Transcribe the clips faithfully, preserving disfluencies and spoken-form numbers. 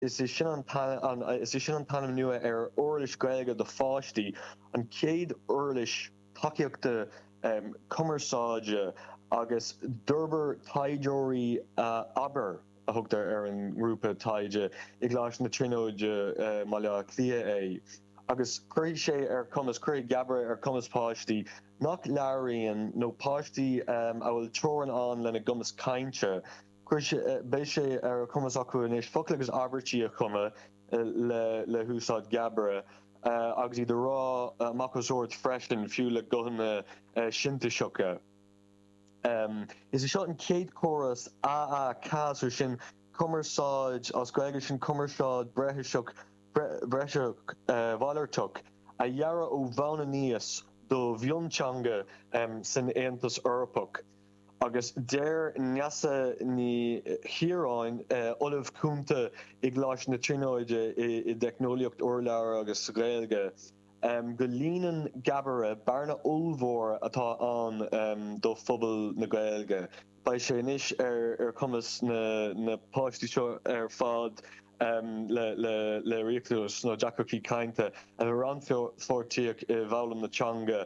is is sin an tan an is sin an tanam nua ar orlish gaeilge de fáistí an céad orlish takeíochta um, commerceáide agus d'urber taidióirí uh, aber a thugtar ar an grúpa taide i gláis na trinóide uh, maiile clia é. Agus chuir sé ar cumas chuir gabre ar cumas páistí nach leabharíonn nó páistí um, a bhfuil troran an lena gumas cainte. Chuir sé uh, bé sé ar cumas acu inis focail agus abertí a chuma uh, le, le húsáid gabre. Uh, agus iad rá uh, macosort freisin fiú le gothanna uh, sinnta seocha. Um, is seo an céad choras a a casú sin cumarsáid as gaige sin cumarsáid bretheiseach bretheiseach uh, bhailirteach a dhearra ó bhana níos do bhionteanga um, san Aontas Eorpach. Agus déir neasa ní hiráin uh, olah cúnta i gláis na trinóide i, i decnoliacht orleabhar agus gaeilge. Um, go línan gabara barna olmhór atá an um, do phobal na gaeilge. Ba sé inis ar, ar cumas na, na páistí seo ar fad um, le, le, le riachtas nó Jacocí cainte a ran fortíach i bhoghlaim na teanga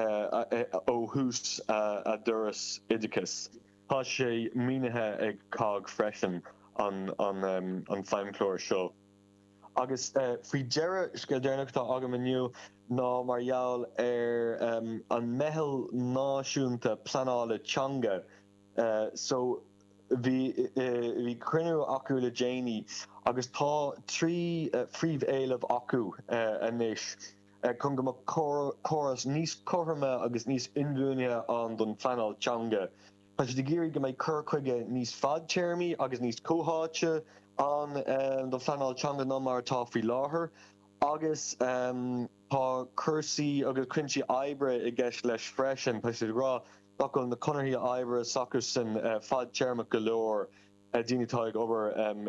ó hús a duras idicus. Tá sé mínithe ag cág freisin an, an, um, an feimclóir seo. Agus uh, frí deire scéaldearnach tá agam aniu ná margheall ar um, an meitheal náisiúnta planála teanga. Uh, so bhí uh, cruinniú acu le déanaí agus tá trí uh, phríomh-éileamh acu uh, anis. Uh, chun go choras níos cothirme agus níos inbhuaithe an don planáil teanga. Tá sé de géirí go mbeidh cur chuige níos fadtéirmí agus níos cóháite an um, do planáil teanga ná mar tá faoi láthair, agus um, tá cursaí agus cuinse oibre i gceist leis freisin, tá sé rá docail na conirthaí oibre sacr san uh, fadtéirme go leor uh, daoinetá ag obair um,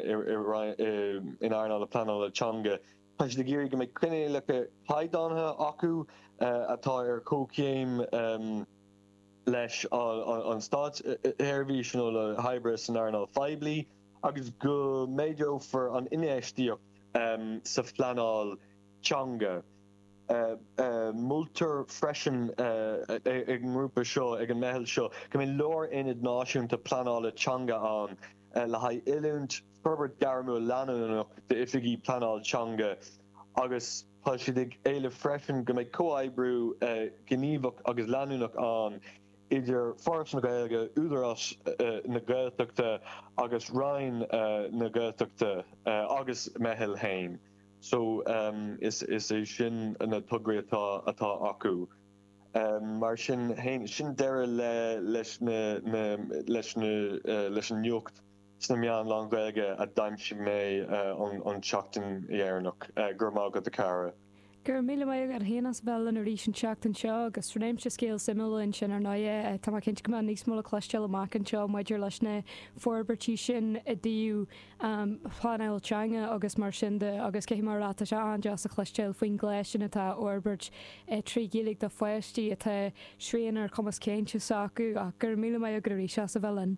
in airna le planáil teanga. Tá sé de géirí go mbeidh cruinne le paidántha acu uh, atá ar cócéim um, leis an stát airmhí nó le oibre san airna feibli, agus go méidir for an inéistíocht um, sa planáil teanga. Uh, uh, Multar freisin uh, ag an grúpa seo, ag an meitheal seo, go mbeidh leor inad náisiúnta planála teanga an uh, le haidh oiliúint Herbert Garamú leanúnach de ifigí planáil teanga, agus tá siad ag éile freisin go mbeidh comhoibriú uh, gníomhach agus leanúnach an idir foras na gaeilge, údarás uh, na gaeltachta agus rain uh, na gaeltachta uh, agus meitheal hain. So um, is is é sin na tugraí atá atá acu. Um, mar sin hain sin deire le leis na leis na uh, leis an nuacht sna meán lá gaeilge a daimse mé uh, an an teachtain dhearnach uh, gur má go de cara. Gur míle maiid ar héanas bell an a rí sin teachtain seo agus tréim se scéal simúla in sin ar naie tá cinint go níos móla cleisteil amach an seo maididir leis na forbertí sin i dtíú planáil teanga agus mar sin de agus cé marráta se an deas a cleisteil faoin gléis sin atá orbert trí géalaigh do foiistí atá srían ar chumas céinte sacu ach gur míle maiid gur rí se sa bhelan.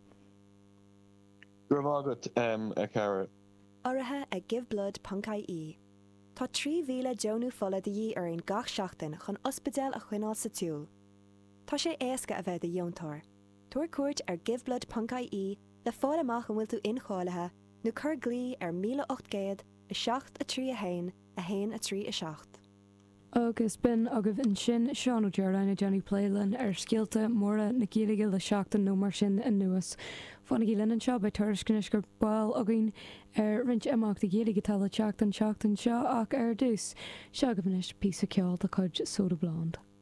Gur mágat um, a cara. Áirithe ag Give Blood Pont-I-E. Tá trí mhíle deonú fola de dhí ar an gach seachtain chun ospidéal a chuineáil sa túl. Tá sé éasca a bheith a dheontóir. Tuair cuairt ar Give Blood Pont-I-E le fáil amach an bhfuil tú inchomhalathe nó cur glí ar míle ocht géad a seacht a trí a hain a hain a trí a seacht. Agus bin agah in sin seán ó dearlainn a Johnny Playlan ar scialta móra na gílige le seachtain nó mar sin in nuas. Fanna í lenan seo ba tuairiscinis gur báil againn ar rint amach de géige tal teachtain teachtain seo ach ar dús seo go bhanis pí a ceáil a chuid sóda blond.